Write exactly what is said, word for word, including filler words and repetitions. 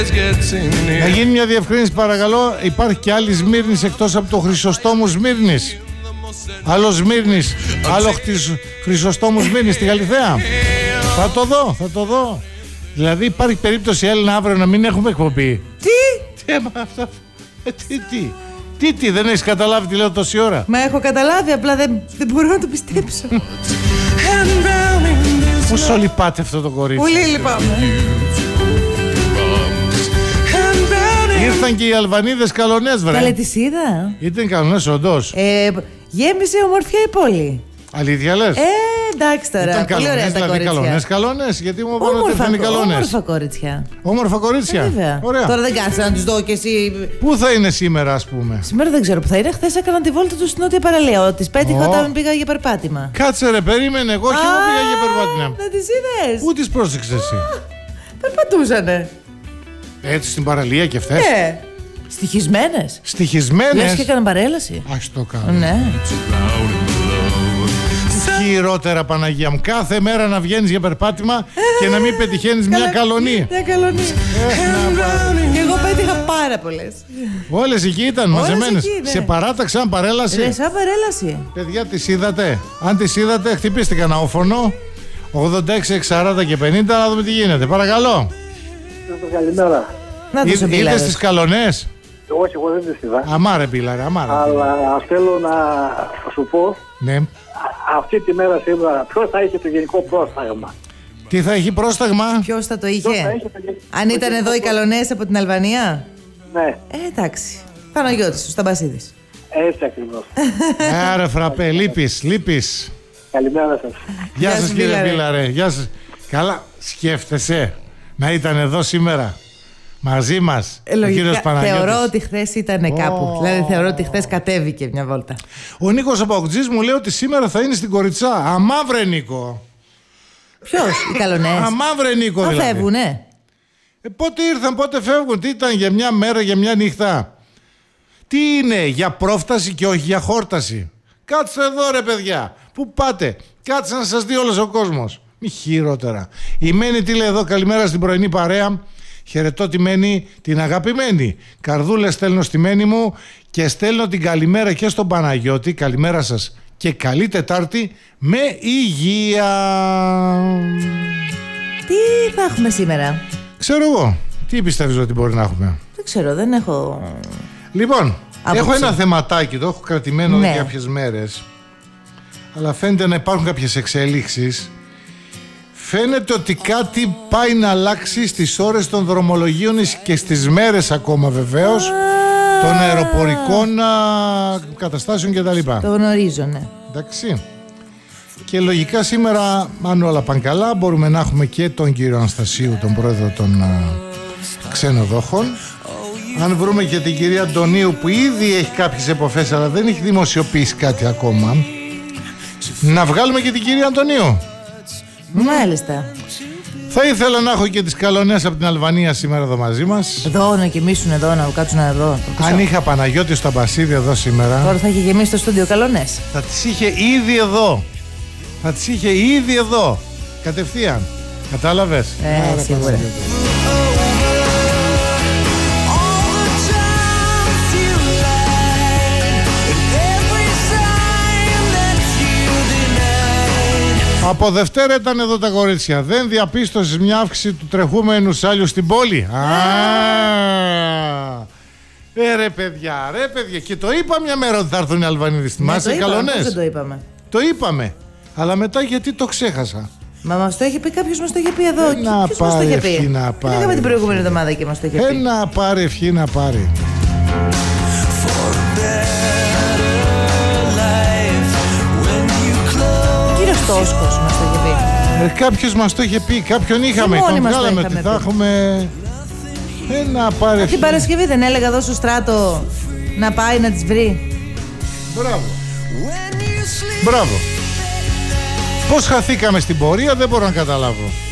Να γίνει μια διευκρίνηση παρακαλώ. Υπάρχει και άλλη Σμύρνης εκτός από το Χρυσοστόμου Σμύρνης? Άλλο Σμύρνης, άλλο Χρυσοστόμου Σμύρνης στη Γαλιθέα? Θα το δω, θα το δω. Δηλαδή υπάρχει περίπτωση Έλληνα αύριο να μην έχουμε εκπομπή? Τι? Τι, αυτό, τι, τι, τι, τι, δεν έχεις καταλάβει τι λέω τόση ώρα? Μα έχω καταλάβει, απλά δεν, δεν μπορώ να το πιστέψω. Πόσο λυπάται αυτό το κορίτσι? Πολύ λυπάμαι. Ήρθαν και οι Αλβανίδες καλονές, βρε. Καλέ, τις είδα. Ήταν καλονές όντως. Ε, γέμισε ομορφιά η πόλη. Αλήθεια λες? Ε, εντάξει τώρα. Ήταν πολύ ωραία καλονές, τα δηλαδή κορίτσια. καλονές, καλονές, γιατί μου είπαν ότι ήταν οι καλονές. Όμορφα κορίτσια. Όμορφα κορίτσια. Ε, βέβαια. Ωραία. Τώρα δεν κάτσε να τους δω κι εσύ. Πού θα είναι σήμερα, ας πούμε? Σήμερα δεν ξέρω που θα είναι. Χθες έκαναν τη βόλτα του στην νότια παραλία. Τις πέτυχα Oh. όταν πήγα για περπάτημα. Κάτσε ρε, περίμενε, εγώ και εγώ πήγα για περπάτημα. Δεν τις είδες? Πού τις πρόσεξες εσύ? Περπατούσανε. Έτσι στην παραλία και αυτές? Ε, στοιχισμένες. Στοιχισμένες. Λες και έκαναν παρέλαση. Ας το κάνω. Ναι. Χειρότερα, Παναγία μου. Κάθε μέρα να βγαίνεις για περπάτημα και να μην πετυχαίνεις μια καλονή. Μια καλονή. Και εγώ πέτυχα πάρα πολλές. Όλες εκεί ήταν μαζεμένες. εκεί, ναι. Σε παράταξαν παρέλαση. Ρε, σαν παρέλαση. Παιδιά, τις είδατε? Αν τις είδατε, χτυπήστε κανένα όφωνο. ογδόντα έξι, εξήντα και πενήντα να δούμε τι γίνεται. Παρακαλώ. Καλημέρα. Να τους Είδες εμπίλαρες. τις καλονές? Όχι, εγώ δεν τις είδα. Αμάρε πίλαρε, αμάρε. Αλλά θέλω να σου πω, Ναι. α- αυτή τη μέρα σήμερα, ποιος θα είχε το γενικό πρόσταγμα? Τι θα έχει πρόσταγμα? Ποιος θα το Ποιος θα είχε? είχε το γεν- Αν το ήταν γενικό εδώ οι καλονές από την Αλβανία. Ναι, Ε, εντάξει. Παναγιώτης, ο Σταμπασίδης. έτσι ακριβώς. Άρα φραπέ, λείπεις, λείπεις. Καλημέρα σας. Γεια Γεια σας σου, κύριε Πίλαρε. Πίλαρε. Γεια σας. Καλά, σκέφτεσαι να ήταν εδώ σήμερα μαζί μας Ε, ο λογικά, κύριος Παναγιώτης? θεωρώ ότι χθες ήταν κάπου. Δηλαδή θεωρώ ότι χθες κατέβηκε μια βόλτα. Ο Νίκος Απαουτζής μου λέει ότι σήμερα θα είναι στην Κοριτσά. Αμάβρε Νίκο. Ποιος, οι καλονές? Αμάβρε Νίκο Α, δηλαδή. φεύγουνε. Ε, πότε ήρθαν, πότε φεύγουν, τι ήταν για μια μέρα, για μια νύχτα? Τι είναι, για πρόφταση και όχι για χόρταση? Κάτσε εδώ ρε παιδιά, πού πάτε? Κάτσε να σας δει όλος ο κόσμος. Μη χειρότερα. Η Μένη τι λέει εδώ, καλημέρα στην πρωινή παρέα. Χαιρετώ τη Μένη, την αγαπημένη. Καρδούλες στέλνω στη Μένη μου και στέλνω την καλημέρα και στον Παναγιώτη. Καλημέρα σας και καλή Τετάρτη με υγεία. Τι θα έχουμε σήμερα? Ξέρω εγώ, τι πιστεύεις ότι μπορεί να έχουμε? Δεν ξέρω, δεν έχω. Λοιπόν, Άποψη. έχω ένα θεματάκι, το έχω κρατημένο Ναι. εδώ κάποιες μέρες, αλλά φαίνεται να υπάρχουν κάποιες εξελίξεις. Φαίνεται ότι κάτι πάει να αλλάξει στις ώρες των δρομολογίων και στις μέρες ακόμα βεβαίως των αεροπορικών α, καταστάσεων κτλ. Το γνωρίζω, ναι. Εντάξει. Και λογικά σήμερα, αν όλα πάνε καλά, μπορούμε να έχουμε και τον κύριο Αναστασίου, τον πρόεδρο των α, ξενοδόχων. Αν βρούμε και την κυρία Αντωνίου που ήδη έχει κάποιες επαφές αλλά δεν έχει δημοσιοποιήσει κάτι ακόμα, να βγάλουμε και την κυρία Αντωνίου. Μάλιστα. Θα ήθελα να έχω και τις καλονές από την Αλβανία σήμερα εδώ μαζί μας. Εδώ να κοιμήσουν, εδώ να κάτσουν εδώ. Αν είχα Παναγιώτη στο Μπασίδι εδώ σήμερα, Τώρα θα έχει γεμίσει το στούντιο καλονές. θα τις είχε ήδη εδώ. Θα τις είχε ήδη εδώ. Κατευθείαν. Κατάλαβες? Ε, Άρα, σίγουρα. Παναγιώτη. Από Δευτέρα ήταν εδώ τα κορίτσια. Δεν διαπίστωσες μια αύξηση του τρεχούμενου σάλιου στην πόλη? Α, ε, ρε παιδιά, ρε παιδιά. Και το είπα μια μέρα ότι θα έρθουν οι Αλβανίδες. Ναι, Θυμάσαι, το είπαμε, πώς καλονές? δεν το είπαμε. Το είπαμε. Αλλά μετά γιατί το ξέχασα? Μα μας το είχε πει, κάποιος μας το είχε πει εδώ. Ε, να Ποιος μας το πάρει είχε ευχή, πει? να Δεν πάρει είχαμε την προηγούμενη εβδομάδα και μας το είχε Ε, πει. να πάρει ευχή, να πάρει. Ο κύριος Τόσκος μας το είχε πει. Ε, κάποιος μας το είχε πει, κάποιον είχαμε. μόνοι Τον μας το βγάλαμε είχαμε ότι θα πει. έχουμε. Ε, να πάρει ευχή. Την Παρασκευή δεν έλεγα εδώ στο Στράτο να πάει να τις βρει. Μπράβο. Μπράβο. Πώς χαθήκαμε στην πορεία δεν μπορώ να καταλάβω.